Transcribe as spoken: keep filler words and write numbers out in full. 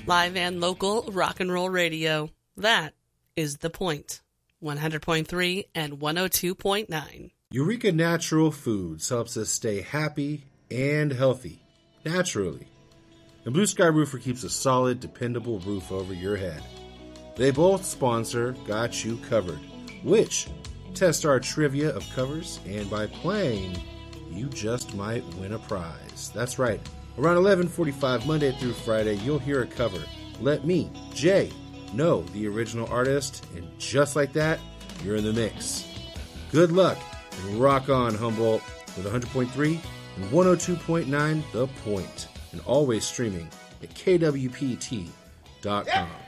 Live and local rock and roll radio. That is The Point. one hundred point three and one oh two point nine. Eureka Natural Foods helps us stay happy and healthy, naturally. And Blue Sky Roofer keeps a solid, dependable roof over your head. They both sponsor Got You Covered, which test our trivia of covers, and by playing, you just might win a prize. That's right. Around eleven forty-five Monday through Friday, you'll hear a cover. Let me, Jay, know the original artist, and just like that, you're in the mix. Good luck, and rock on, Humboldt, with one hundred point three and one oh two point nine The Point, and always streaming at K W P T dot com.